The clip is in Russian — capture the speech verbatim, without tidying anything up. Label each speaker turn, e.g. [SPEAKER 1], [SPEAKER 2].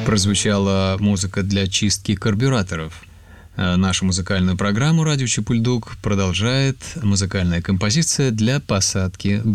[SPEAKER 1] прозвучала музыка для чистки карбюраторов. Нашу музыкальную программу «Радио Чепульдук» продолжает музыкальная композиция для посадки